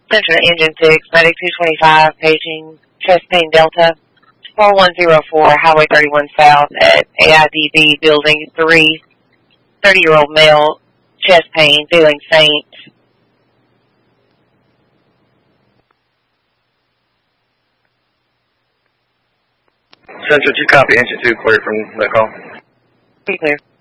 Center Engine 6, Medic 225, paging chest pain Delta, 4104, Highway 31 South at AIDB Building 3, 30-year-old male, chest pain, feeling faint. Center 2 copy, Engine 2 clear from that call. Be clear.